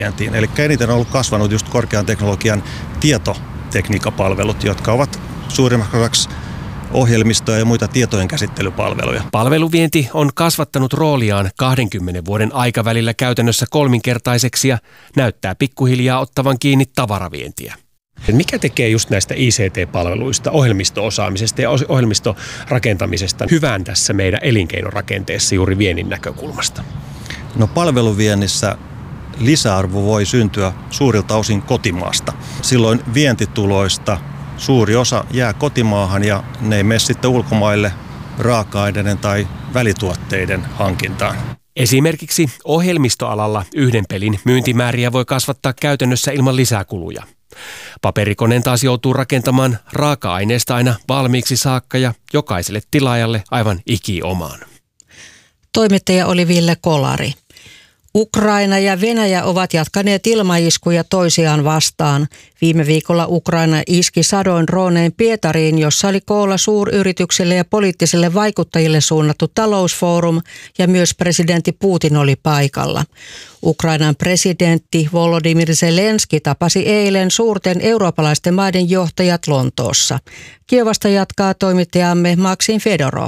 Eli eniten on ollut kasvanut just korkean teknologian tietotekniikkapalvelut, jotka ovat suurimmaksi osaksi ohjelmistoja ja muita tietojen käsittelypalveluja. Palveluvienti on kasvattanut rooliaan 20 vuoden aikavälillä käytännössä kolminkertaiseksi ja näyttää pikkuhiljaa ottavan kiinni tavaravientiä. Mikä tekee just näistä ICT-palveluista, ohjelmisto-osaamisesta ja ohjelmistorakentamisesta hyvän tässä meidän elinkeinorakenteessa juuri viennin näkökulmasta? No palveluviennissä lisäarvo voi syntyä suurilta osin kotimaasta. Silloin vientituloista suuri osa jää kotimaahan ja ne ei mene sitten ulkomaille raaka-aineiden tai välituotteiden hankintaan. Esimerkiksi ohjelmistoalalla yhden pelin myyntimääriä voi kasvattaa käytännössä ilman lisäkuluja. Paperikoneen taas joutuu rakentamaan raaka-aineesta aina valmiiksi saakka ja jokaiselle tilaajalle aivan ikiomaan. Toimittaja oli Ville Kolari. Ukraina ja Venäjä ovat jatkaneet ilmaiskuja toisiaan vastaan. Viime viikolla Ukraina iski sadoin dronein Pietariin, jossa oli koolla suuryrityksille ja poliittisille vaikuttajille suunnattu talousfoorum ja myös presidentti Putin oli paikalla. Ukrainan presidentti Volodymyr Zelenski tapasi eilen suurten eurooppalaisten maiden johtajat Lontoossa. Kiovasta jatkaa toimittajamme Maksim Fedorov.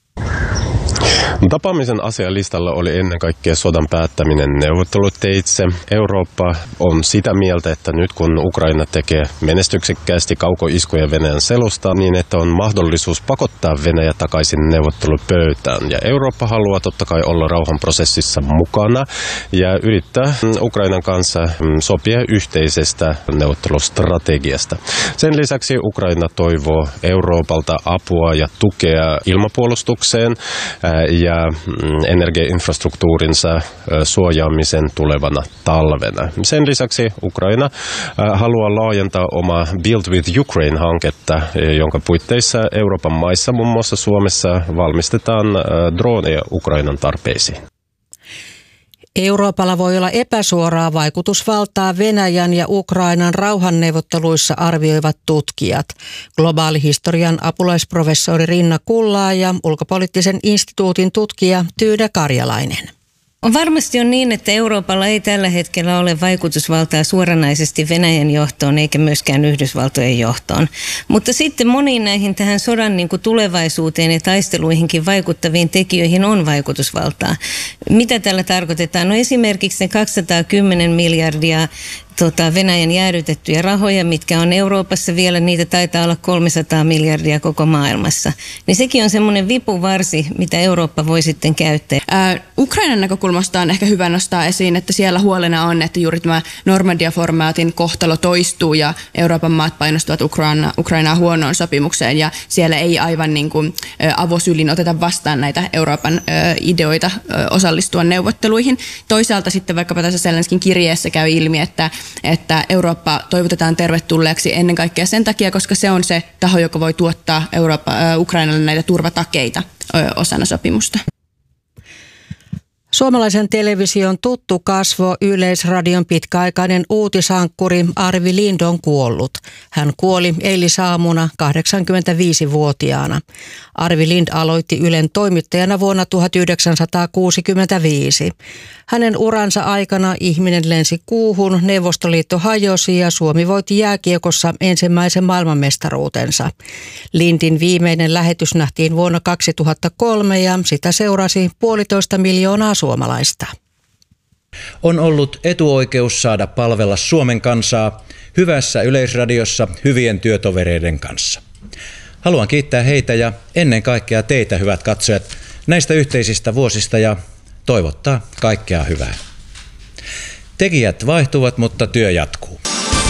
Tapaamisen asialistalla oli ennen kaikkea sodan päättäminen neuvotteluteitse. Eurooppa on sitä mieltä, että nyt kun Ukraina tekee menestyksekkäästi kaukoiskuja Venäjän selusta, niin että on mahdollisuus pakottaa Venäjä takaisin neuvottelupöytään. Ja Eurooppa haluaa totta kai olla rauhanprosessissa mukana ja yrittää Ukrainan kanssa sopia yhteisestä neuvottelustrategiasta. Sen lisäksi Ukraina toivoo Euroopalta apua ja tukea ilmapuolustukseen ja energiainfrastruktuurinsa suojaamisen tulevana talvena. Sen lisäksi Ukraina haluaa laajentaa omaa Build with Ukraine-hanketta, jonka puitteissa Euroopan maissa, muun muassa Suomessa, valmistetaan droneja Ukrainan tarpeisiin. Euroopalla voi olla epäsuoraa vaikutusvaltaa Venäjän ja Ukrainan rauhanneuvotteluissa, arvioivat tutkijat. Globaalihistorian apulaisprofessori Rinna Kullaa ja ulkopoliittisen instituutin tutkija Tyydä Karjalainen. Varmasti on niin, että Euroopalla ei tällä hetkellä ole vaikutusvaltaa suoranaisesti Venäjän johtoon eikä myöskään Yhdysvaltojen johtoon. Mutta sitten moniin näihin tähän sodan tulevaisuuteen ja taisteluihinkin vaikuttaviin tekijöihin on vaikutusvaltaa. Mitä tällä tarkoitetaan? No esimerkiksi ne 210 miljardia Venäjän jäädytettyjä rahoja, mitkä on Euroopassa vielä, niitä taitaa olla 300 miljardia koko maailmassa. Niin sekin on semmoinen vipuvarsi, mitä Eurooppa voi sitten käyttää. Ukrainan näkökulmasta on ehkä hyvä nostaa esiin, että siellä huolena on, että juuri tämä Normandia-formaatin kohtalo toistuu ja Euroopan maat painostavat Ukrainaa huonoon sopimukseen ja siellä ei aivan niin kuin avosylin oteta vastaan näitä Euroopan ideoita osallistua neuvotteluihin. Toisaalta sitten vaikkapa tässä Zelenskin kirjeessä käy ilmi, että Eurooppa toivotetaan tervetulleeksi ennen kaikkea sen takia, koska se on se taho, joka voi tuottaa Ukrainalle näitä turvatakeita osana sopimusta. Suomalaisen television tuttu kasvo, Yleisradion pitkäaikainen uutisankkuri Arvi Lind on kuollut. Hän kuoli eilisaamuna 85-vuotiaana. Arvi Lind aloitti Ylen toimittajana vuonna 1965. Hänen uransa aikana ihminen lensi kuuhun, Neuvostoliitto hajosi ja Suomi voitti jääkiekossa ensimmäisen maailmanmestaruutensa. Lindin viimeinen lähetys nähtiin vuonna 2003 ja sitä seurasi 1,5 miljoonaa suomalaista. On ollut etuoikeus saada palvella Suomen kansaa hyvässä Yleisradiossa hyvien työtovereiden kanssa. Haluan kiittää heitä ja ennen kaikkea teitä, hyvät katsojat, näistä yhteisistä vuosista ja toivottaa kaikkea hyvää. Tekijät vaihtuvat, mutta työ jatkuu.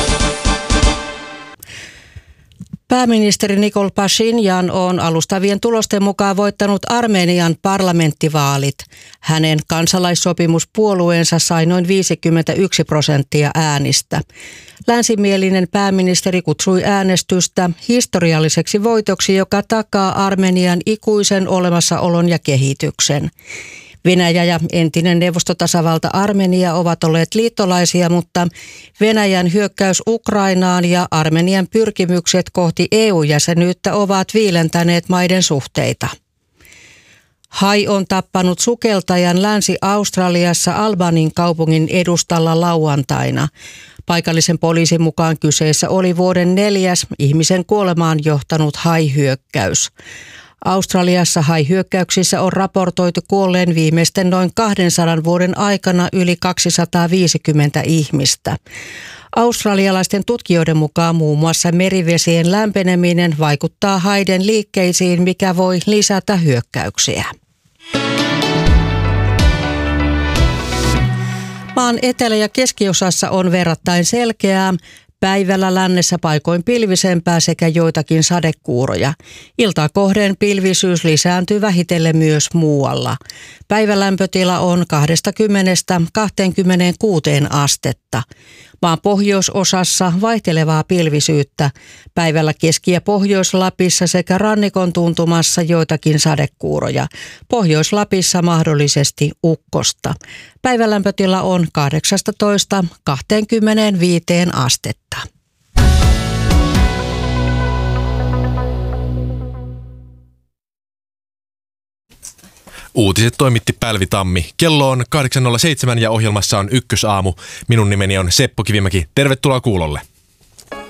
Pääministeri Nikol Pashinyan on alustavien tulosten mukaan voittanut Armenian parlamenttivaalit. Hänen kansalaissopimuspuolueensa sai noin 51% äänistä. Länsimielinen pääministeri kutsui äänestystä historialliseksi voitoksi, joka takaa Armenian ikuisen olemassaolon ja kehityksen. Venäjä ja entinen neuvostotasavalta Armenia ovat olleet liittolaisia, mutta Venäjän hyökkäys Ukrainaan ja Armenian pyrkimykset kohti EU-jäsenyyttä ovat viilentäneet maiden suhteita. Hai on tappanut sukeltajan Länsi-Australiassa Albanin kaupungin edustalla lauantaina. Paikallisen poliisin mukaan kyseessä oli vuoden 4. ihmisen kuolemaan johtanut haihyökkäys. Australiassa haihyökkäyksissä on raportoitu kuolleen viimeisten noin 200 vuoden aikana yli 250 ihmistä. Australialaisten tutkijoiden mukaan muun muassa merivesien lämpeneminen vaikuttaa haiden liikkeisiin, mikä voi lisätä hyökkäyksiä. Maan etelä- ja keskiosassa on verrattain selkeää. Päivällä lännessä paikoin pilvisempää sekä joitakin sadekuuroja. Iltaa kohden pilvisyys lisääntyy vähitellen myös muualla. Päivälämpötila on 20–26 astetta. Maan pohjoisosassa vaihtelevaa pilvisyyttä. Päivällä Keski- ja Pohjois-Lapissa sekä rannikon tuntumassa joitakin sadekuuroja. Pohjois-Lapissa mahdollisesti ukkosta. Päivälämpötila on 18–25 astetta. Uutiset toimitti Pälvi Tammi. Kello on 8.07 ja ohjelmassa on Ykkösaamu. Minun nimeni on Seppo Kivimäki. Tervetuloa kuulolle.